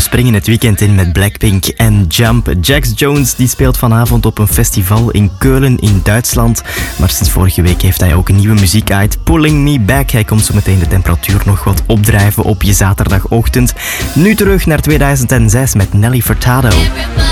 springen het weekend in met Blackpink en Jump. Jax Jones die speelt vanavond op een festival in Keulen in Duitsland. Maar sinds vorige week heeft hij ook een nieuwe muziek uit. Pulling Me Back. Hij komt zo meteen de temperatuur nog wat opdrijven op je zaterdagochtend. Nu terug naar 2006 met Nelly Furtado.